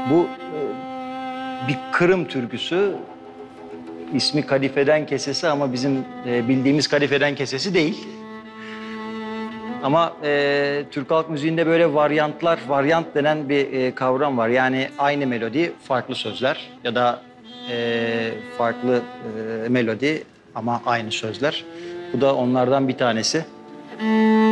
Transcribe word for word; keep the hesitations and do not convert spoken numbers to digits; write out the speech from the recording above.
Bu e, bir Kırım türküsü. İsmi Kadifeden Kesesi ama bizim e, bildiğimiz Kadifeden Kesesi değil. Ama e, Türk halk müziğinde böyle varyantlar, varyant denen bir e, kavram var. Yani aynı melodi, farklı sözler ya da e, farklı e, melodi ama aynı sözler. Bu da onlardan bir tanesi.